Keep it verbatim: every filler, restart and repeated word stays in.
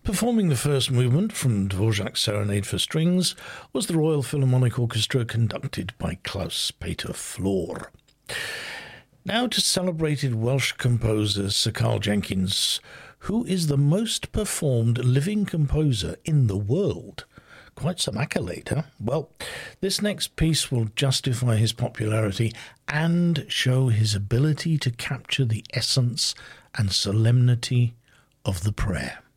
Performing the first movement from Dvorak's Serenade for Strings was the Royal Philharmonic Orchestra, conducted by Klaus-Peter Flor. Now to celebrated Welsh composer Sir Carl Jenkins, who is the most performed living composer in the world. Quite some accolade, huh? Well, this next piece will justify his popularity and show his ability to capture the essence and solemnity of the prayer.